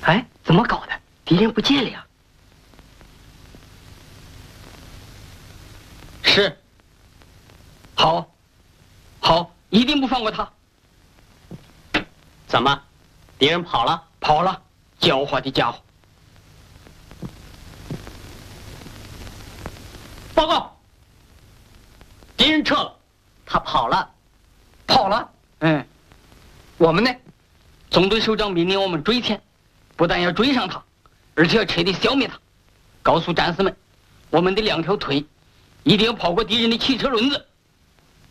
哎，怎么搞的？敌人不见了呀？是。好，好，一定不放过他。 怎么，敌人跑了？ 跑了，狡猾的家伙！报告，敌人撤了， 他跑了。 跑了。嗯，我们呢？总队首长命令我们追前，不但要追上他，而且要彻底消灭他。告诉战士们，我们的2条腿一定要跑过敌人的汽车轮子。